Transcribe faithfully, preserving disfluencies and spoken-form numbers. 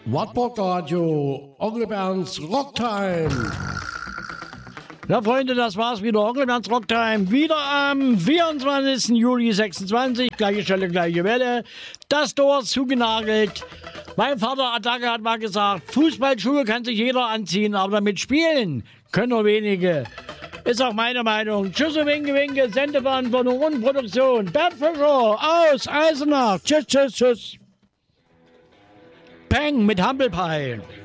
Wartburg Radio, Onkel Bernds Rocktime. Ja, Freunde, das war's wieder. Onkel Bernds Rocktime. Wieder am vierundzwanzigsten Juli sechsundzwanzig. Gleiche Stelle, gleiche Welle. Das Tor zugenagelt. Mein Vater Attacke hat mal gesagt, Fußballschuhe kann sich jeder anziehen, aber damit spielen können nur wenige. Ist auch meine Meinung. Tschüss und winke, winke. Sendeverantwortung und Produktion. Bert Fischer aus Eisenach. Tschüss, tschüss, tschüss. Peng mit Humble Pie.